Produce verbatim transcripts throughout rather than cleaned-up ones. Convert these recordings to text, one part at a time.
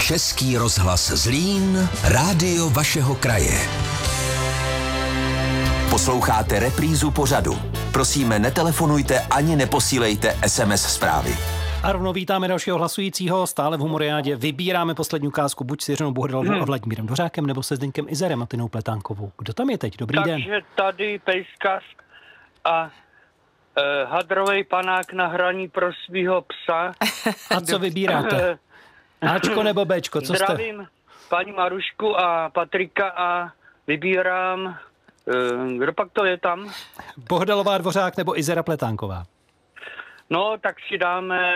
Český rozhlas Zlín, rádio vašeho kraje. Posloucháte reprízu pořadu. Prosíme, netelefonujte ani neposílejte es em es zprávy. A rovnou vítáme dalšího hlasujícího. Stále v Humoriádě vybíráme poslední ukázku buď s Jiřinou Bohdalovou hmm. a Vladimírem Dvořákem, nebo se Zdeňkem Izerem a Tinou Pletánkovou. Kdo tam je teď? Dobrý Takže den. Takže tady pejskař a e, hadrovej panák na hraní pro svýho psa. A co vybíráte? Ačko nebo Bčko? Co Zdravím jste? paní Marušku a Patrika a vybírám, e, kdo pak to je tam? Bohdalová, Dvořák nebo Izera Pletánková? No, tak si dáme,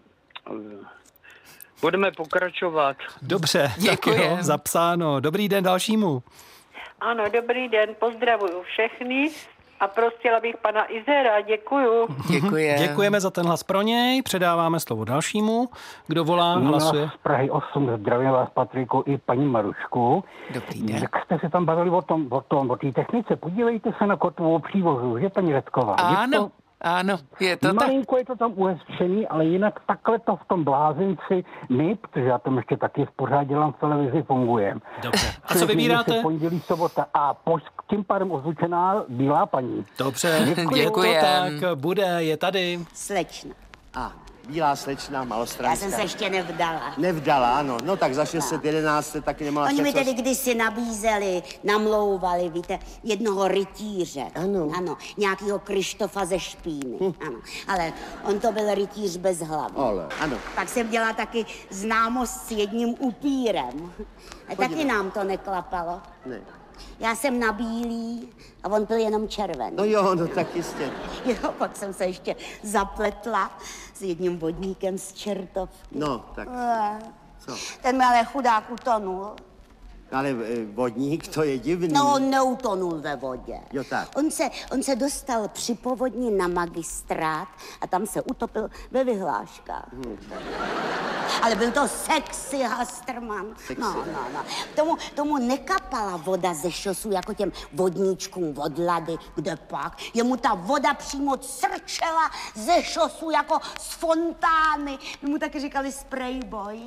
budeme pokračovat. Dobře, Děkuji. tak jo, zapsáno. Dobrý den dalšímu. Ano, dobrý den, pozdravuju všechny a prosila bych pana Izera, děkuju. Děkuji. Děkujeme za ten hlas pro něj, předáváme slovo dalšímu. Kdo volá, hlasuje? No, z Prahy osm, zdravím vás, Patriku, i paní Marušku. Dobrý den. Jak jste se tam bavili o tom, o tom, o té technice, podívejte se na kotvou přívozu, že paní Redková? Ano, ano, je to tak. Malinko je to tam uhezčený, ale jinak takhle to v tom blázinci my, protože já tam ještě taky v pořád dělám v televizi, fungujeme. Dobře. A co vybíráte? Pondělí, sobota a po, tím pádem ozvučená bílá paní. Dobře, Děkujem. to tak bude, je tady. Slečna. A bílá slečna, Já malostranská. jsem se ještě nevdala. Nevdala, ano. No tak za šest set jedenáct jste taky neměla Oni mi však, co- tedy kdysi nabízeli, namlouvali, víte, jednoho rytíře. Ano. Ano, nějakýho Krištofa ze Špíny. Hm. Ano, ale on to byl rytíř bez hlavy. Ale, ano. Pak jsem dělala taky známost s jedním upírem. A taky nám to neklapalo. Ne. Já jsem na bílý a on byl jenom červený. No jo, no tak jistě. Jo, pak jsem se ještě zapletla s jedním vodníkem z Čertovky. No, tak Eh, co? Ten mi ale chudák utonul. Ale e, vodník, to je divný. No, on neutonul ve vodě. Jo, tak. On se, on se dostal při povodni na magistrát a tam se utopil ve vyhláškách. Hmm. Ale byl to sexy Hasterman. Sexy. No, no, no. Tomu, tomu nekapala voda ze šosu jako těm vodníčkům od Lady, kde pak. Jemu ta voda přímo crčela ze šosu jako z fontány. My mu taky říkali sprayboy.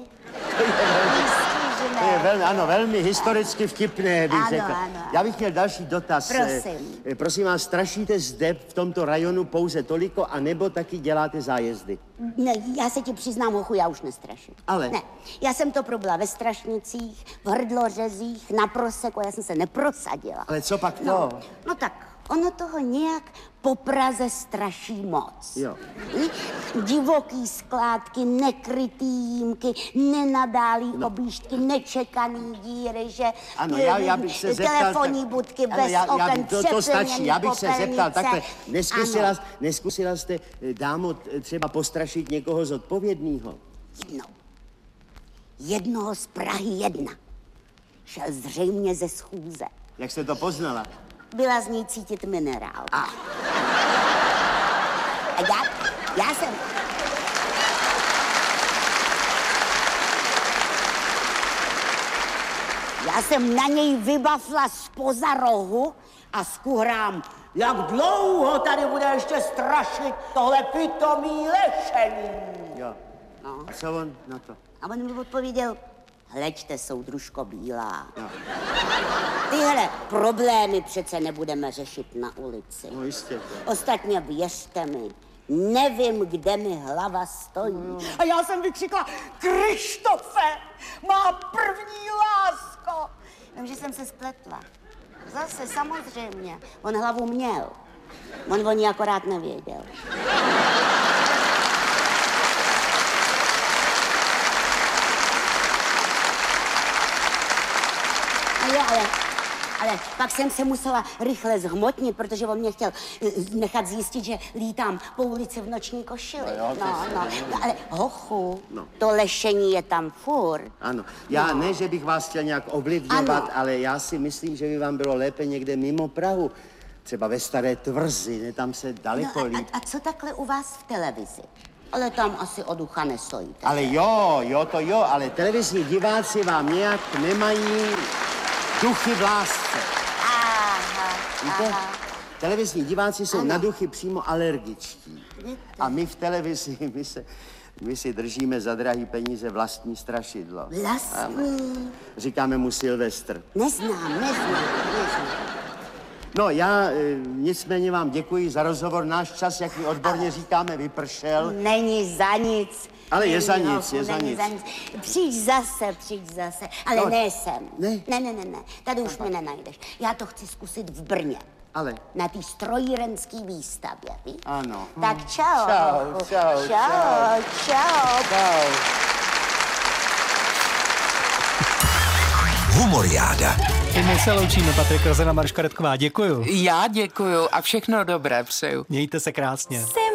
Jistý, že To je ne. velmi, ano, velmi historicky vtipné, bych Ano, řekl. ano. Já bych měl další dotaz. Prosím. E, prosím vás, strašíte zde v tomto rajonu pouze toliko, anebo taky děláte zájezdy? Ne, já se ti přiznám, hochu, já už nestraším. Ale? Ne, já jsem to probila ve Strašnicích, v Hrdlořezích, na Proseku, já jsem se neprosadila. Ale co pak to? No, no tak, ono toho nějak po Praze straší moc. Jo. Hm? Divoký skládky, nekrytý jímky, nenadálý no. objížďky, nečekaný díry, že... Ano, já, já bych se zeptal... Telefonní budky ano, bez já, já, oken, to, to stačí, přeplněný já bych se zeptal popelnice. takhle. Neskusila, Ano. neskusila jste, eh, dámo, t- třeba postrašit někoho zodpovědného? Jednou. Jednoho z Prahy jedna. Šel zřejmě ze schůze. Jak jste to poznala? Byla z ní cítit minerál. A. A já, já jsem... Já jsem na něj vybafla zpoza rohu a skuhrám, jak dlouho tady bude ještě strašit tohle pitomý lešení. Jo. No. A co on na to? A on mi odpověděl, hleďte, soudružko bílá. Jo. Tyhle problémy přece nebudeme řešit na ulici. No jistě. To. Ostatně věřte mi, nevím, kde mi hlava stojí. No. A já jsem vykřikla, Krištofe, má první lásko. Jenže jsem se spletla. Zase samozřejmě, on hlavu měl. On o ní akorát nevěděl. No jo, ale, ale pak jsem se musela rychle zhmotnit, protože on mě chtěl eh, nechat zjistit, že lítám po ulici v noční košili. No jo, to no, je no, samozřejmě. no, ale hochu, No. to lešení je tam furt. Ano. Já No. ne, že bych vás chtěl nějak ovlivňovat, Ano. ale já si myslím, že by vám bylo lépe někde mimo Prahu. Třeba ve Staré Tvrzi, ne, tam se daleko No a, líp. a, a co takhle u vás v televizi? Ale tam asi od ucha nesojíte. Ale jo, jo, to jo, ale televizní diváci vám nějak nemají duchy v lásce. Aha, Víte? aha. Televizní diváci jsou Ano. na duchy přímo alergičtí. Víte. A my v televizi, my se My si držíme za drahý peníze vlastní strašidlo. Vlastní? Říkáme mu Silvestr. Neznám, neznám, neznám. No, já e, nicméně vám děkuji za rozhovor. Náš čas, jak my odborně říkáme, vypršel. Není za nic. Ale je za Není, nic, je za není nic. za nic. Přijď zase, přijď zase. Ale No, ne sem. ne? Ne, ne, ne, ne. Tady už mě nenajdeš. Já to chci zkusit v Brně. Ale. Na té strojírenské výstavě, víš? Ano. Tak čau. Čau, čau, čau. Čau. Čau. Humoriáda. I my se loučíme, Patrik Rozena, Maruška Redková. Děkuju. Já děkuju a všechno dobré přeju. Mějte se krásně. Jsem